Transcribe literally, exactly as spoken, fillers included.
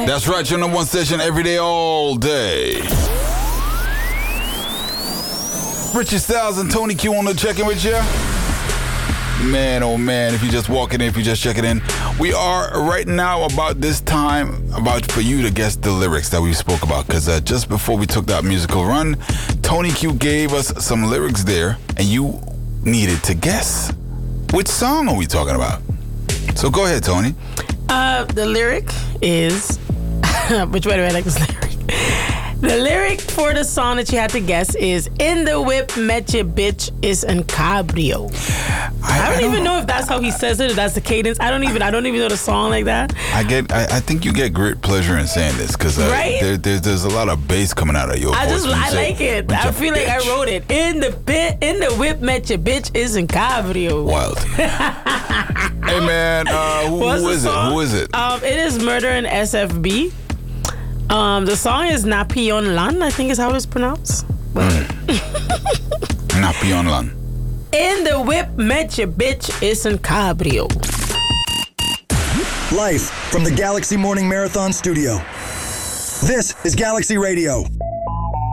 That's right, your number one station every day, all day. Richie Styles and Tony Q on the check-in with you. Man, oh man, if you're just walking in, if you're just checking in, we are right now about this time about for you to guess the lyrics that we spoke about. Because uh, just before we took that musical run, Tony Q gave us some lyrics there, and you needed to guess. Which song are we talking about? So go ahead, Tony. Uh, the lyric is... Which way do I like this lyric? The lyric for the song that you had to guess is "In the whip, met your bitch is an cabrio." I, I don't I even know if that's how he says it, if that's the cadence. I don't even I don't even know the song like that. I get I, I think you get great pleasure in saying this because uh, right? there, there, there's a lot of bass coming out of your I voice. just I say, like it. I feel bitch. like I wrote it. In the bit in the whip, met your bitch is an cabrio. Wild. Hey man, uh, who, who is song? it? Who is it? Um, it is Murder and S F B. Um, the song is Napion Lan, I think is how it's pronounced. Mm. Napion Lan. In the whip, met your bitch, it's an cabrio. Live from the Galaxy Morning Marathon Studio. This is Galaxy Radio.